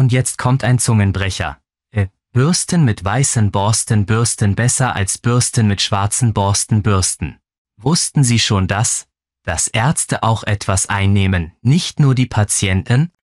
und jetzt kommt ein Zungenbrecher. Bürsten mit weißen Borsten bürsten besser als Bürsten mit schwarzen Borsten bürsten. Wussten Sie schon dass Ärzte auch etwas einnehmen, nicht nur die Patienten?